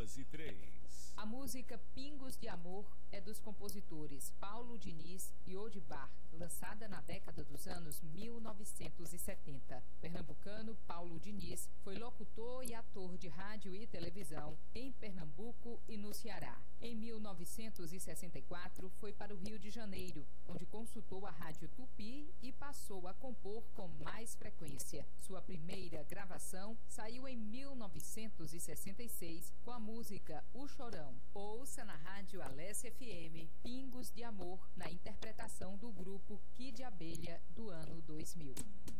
203. A música Pingos de Amor é dos compositores Paulo Diniz e Odibar, lançada na década dos anos 1970. Pernambucano Paulo Diniz foi locutor e ator de rádio e televisão em Pernambuco e no Ceará. Em 1964, foi para o Rio de Janeiro, onde consultou a Rádio Tupi e passou a compor com mais frequência. Sua primeira gravação saiu em 1966 com a música O Chorão. Ouça na Rádio Alessia FM Pingos de Amor, na interpretação do grupo Kid Abelha do ano 2000.